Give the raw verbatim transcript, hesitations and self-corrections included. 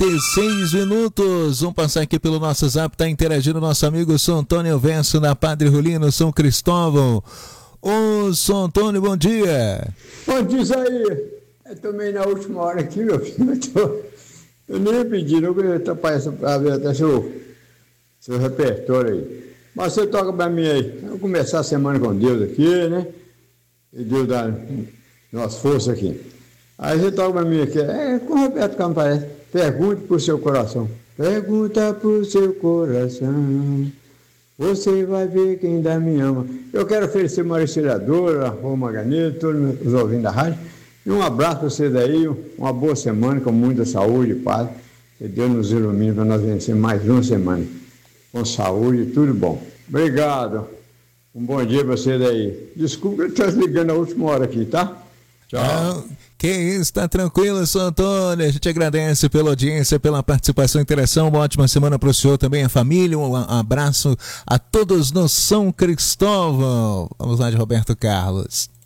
e seis minutos. Vamos passar aqui pelo nosso zap, tá interagindo nosso amigo São Antônio Verso da Padre Julino, São Cristóvão. Ô, São Antônio, bom dia. Bom dia, Isaías. Eu tomei na última hora aqui, meu filho. Eu, tô... eu nem ia pedir, não, eu tô para ver até seu, seu repertório aí. Mas você toca para mim aí. Vamos começar a semana com Deus aqui, né? E Deus dá nossa força aqui. Aí você toca para mim aqui. É com o Roberto Campos parece. Pergunte pro seu coração. Pergunta pro seu coração. Você vai ver quem ainda me ama. Eu quero oferecer uma auxiliadora, Roma Ganeto, todos os ouvintes da rádio. E um abraço para vocês aí. Uma boa semana, com muita saúde e paz. Que Deus nos ilumine para nós vencer mais uma semana. Com saúde e tudo bom. Obrigado. Um bom dia para vocês aí. Desculpa que eu estou ligando na última hora aqui, tá? Tchau. Ah, que isso, tá tranquilo, São Antônio. A gente agradece pela audiência, pela participação e interação. Uma ótima semana para o senhor também, a família. Um abraço a todos no São Cristóvão. Vamos lá de Roberto Carlos.